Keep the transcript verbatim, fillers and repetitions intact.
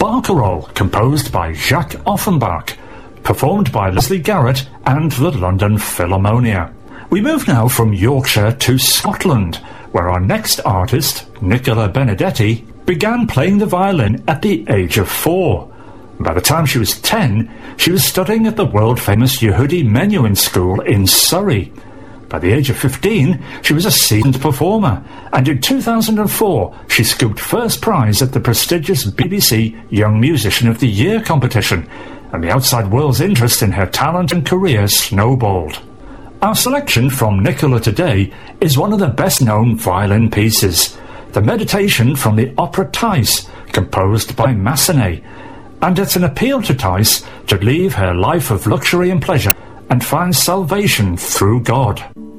Barcarolle, composed by Jacques Offenbach, performed by Leslie Garrett and the London Philharmonia. We move now from Yorkshire to Scotland, where our next artist, Nicola Benedetti, began playing the violin at the age of four. By the time she was ten, she was studying at the world-famous Yehudi Menuhin School in Surrey. By the age of fifteen, she was a seasoned performer, and in two thousand four, she scooped first prize at the prestigious B B C Young Musician of the Year competition, and the outside world's interest in her talent and career snowballed. Our selection from Nicola today is one of the best-known violin pieces, the Meditation from the opera Thais, composed by Massenet, and it's an appeal to Thais to leave her life of luxury and pleasure and find salvation through God.